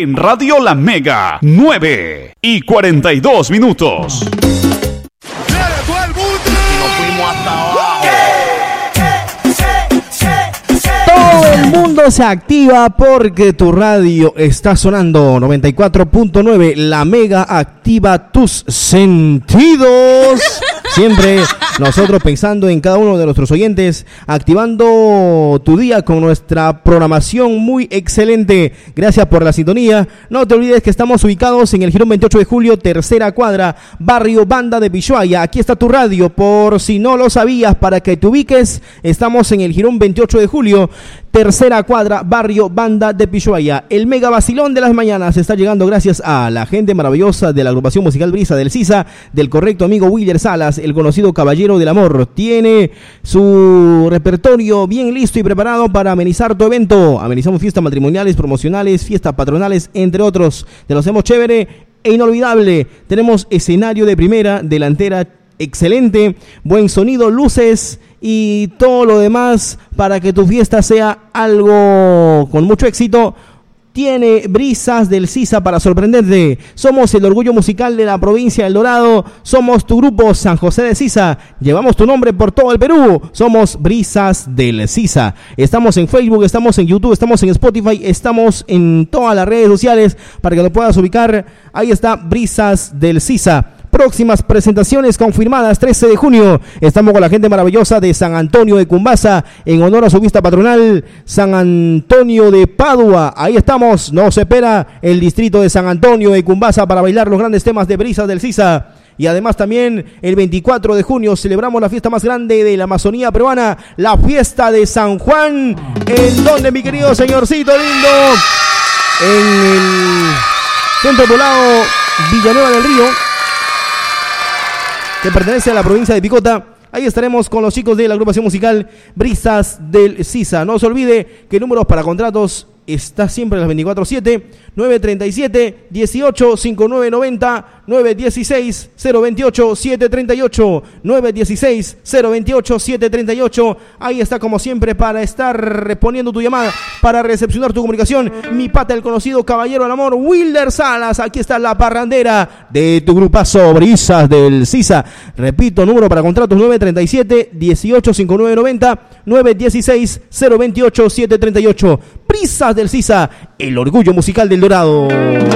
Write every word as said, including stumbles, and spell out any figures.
en Radio La Mega, nueve y cuarenta y dos minutos. Todo el mundo se activa porque tu radio está sonando. Noventa y cuatro punto nueve, La Mega activa tus sentidos. Siempre nosotros pensando en cada uno de nuestros oyentes, activando tu día con nuestra programación muy excelente. Gracias por la sintonía. No te olvides que estamos ubicados en el Jirón veintiocho de julio, tercera cuadra, barrio Banda de Pishuaya. Aquí está tu radio, por si no lo sabías, para que te ubiques. Estamos en el Jirón veintiocho de julio, tercera cuadra, barrio Banda de Pishuaya. El mega vacilón de las mañanas está llegando gracias a la gente maravillosa de la agrupación musical Brisa del Sisa, del correcto amigo Willer Salas, el conocido caballero del amor. Tiene su repertorio bien listo y preparado para amenizar tu evento. Amenizamos fiestas matrimoniales, promocionales, fiestas patronales, entre otros. Te lo hacemos chévere e inolvidable. Tenemos escenario de primera, delantera excelente, buen sonido, luces y todo lo demás para que tu fiesta sea algo con mucho éxito. Tiene Brisas del Sisa para sorprenderte. Somos el orgullo musical de la provincia del Dorado. Somos tu grupo San José de Sisa. Llevamos tu nombre por todo el Perú. Somos Brisas del Sisa. Estamos en Facebook, estamos en YouTube, estamos en Spotify, estamos en todas las redes sociales para que lo puedas ubicar. Ahí está Brisas del Sisa. Próximas presentaciones confirmadas, trece de junio. Estamos con la gente maravillosa de San Antonio de Cumbasa, en honor a su fiesta patronal, San Antonio de Padua. Ahí estamos, nos espera el distrito de San Antonio de Cumbasa para bailar los grandes temas de Brisas del Sisa. Y además también el veinticuatro de junio celebramos la fiesta más grande de la Amazonía peruana, la fiesta de San Juan. ¿En donde, mi querido señorcito lindo? En el Centro Poblado Villanueva del Río, que pertenece a la provincia de Picota. Ahí estaremos con los chicos de la agrupación musical Brisas del Sisa. No se olvide que números para contratos está siempre en las veinticuatro siete, nueve treinta y siete, dieciocho, cincuenta y nueve noventa, nueve dieciséis, cero veintiocho, setecientos treinta y ocho, nueve dieciséis, cero veintiocho, setecientos treinta y ocho. Ahí está como siempre para estar respondiendo tu llamada, para recepcionar tu comunicación. Mi pata, el conocido caballero del amor, Wilder Salas. Aquí está la parrandera de tu grupazo Brisas del Sisa. Repito, número para contratos nueve treinta y siete, dieciocho, cincuenta y nueve noventa, nueve dieciséis, cero veintiocho, setecientos treinta y ocho. Brisas del Sisa, el orgullo musical del Dorado.